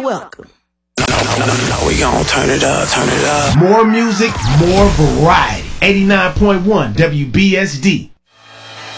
welcome. No, we gon' turn it up. More music, more variety. 89.1 WBSD.